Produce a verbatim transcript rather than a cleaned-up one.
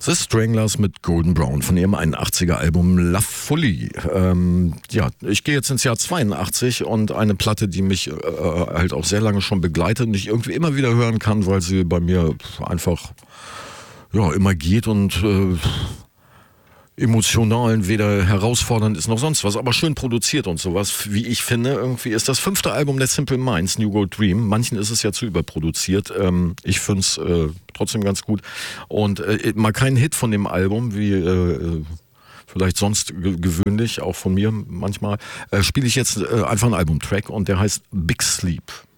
The Stranglers mit Golden Brown von ihrem einundachtziger Album Love Fully. Ähm, ja, ich gehe jetzt ins Jahr zweiundachtzig und eine Platte, die mich äh, halt auch sehr lange schon begleitet und ich irgendwie immer wieder hören kann, weil sie bei mir einfach ja immer geht und äh, emotional weder herausfordernd ist noch sonst was, aber schön produziert und sowas, wie ich finde. Irgendwie ist das fünfte Album der Simple Minds, New Gold Dream. Manchen ist es ja zu überproduziert. Ähm, ich finde es äh, trotzdem ganz gut. Und äh, mal kein Hit von dem Album, wie äh, vielleicht sonst ge- gewöhnlich, auch von mir manchmal, äh, spiele ich jetzt äh, einfach einen Albumtrack und der heißt Big Sleep.